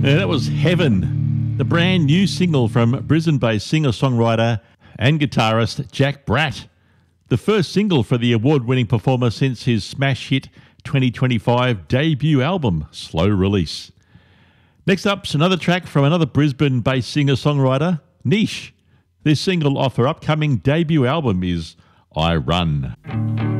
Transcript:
Yeah, that was Heaven, the brand new single from Brisbane-based singer-songwriter and guitarist Jack Bratt. The first single for the award-winning performer since his smash hit 2025 debut album, Slow Release. Next up's another track from another Brisbane-based singer-songwriter, Niche. This single off her upcoming debut album is I Run.